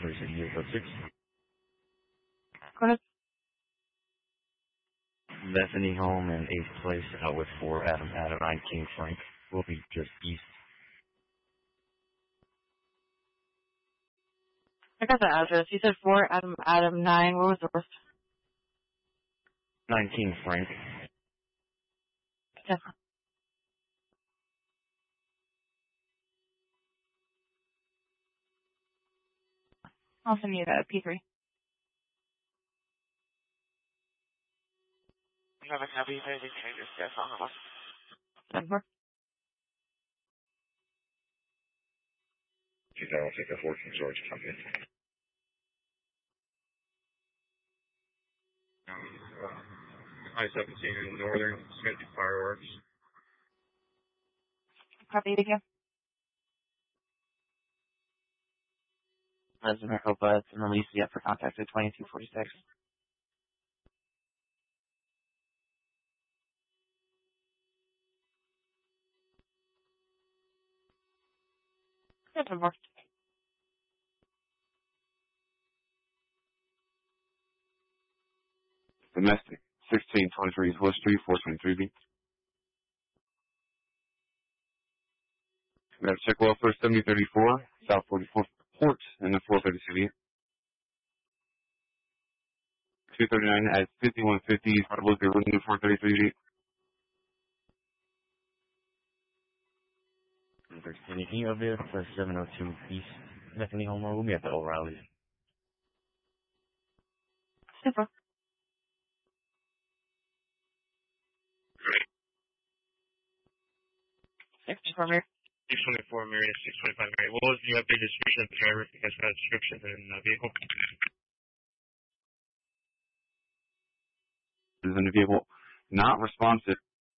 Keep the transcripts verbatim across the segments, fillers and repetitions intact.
forty-six zero code six. Go ahead. Bethany Home and eighth Place out with four Adam Adam nine King Frank. Will be just east. I got the address. You said four Adam Adam nine. What was the rest? nine King Frank. Yeah. I'll send you that P three. You have a copy of it? Can I just guess on the list? ten four. two thousand take a fourteen George company. Um, uh, I seventeen in Northern, Smith Fireworks. Copy it again. Resident Echo Buds and release yet for contact at twenty-two forty-six. Yeah, ten four. Domestic, sixteen twenty-three West Street, four twenty-three B. We have check welfare seventy thirty-four, South forty-fourth Port, and the four thirty city. two thirty-nine at fifty-one fifty, Hardwood, Avenue, four thirty-three B. If there's anything of it for seven oh two East Bethany Home, or we'll be at the O'Reilly. Super. Six twenty-four Mary. six twenty-four Mary to six twenty-five Mary. What was the updated description of the driver? You guys got a description in the vehicle? Is in the vehicle not responsive.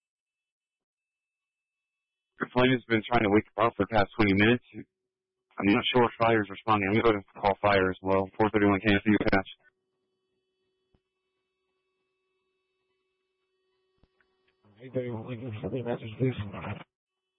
Your plane has been trying to wake up for the past twenty minutes. I'm not sure if fire is responding. I'm going to go to call fire as well. four thirty-one, can I see you patch? Hey, baby, we can send me a message, please.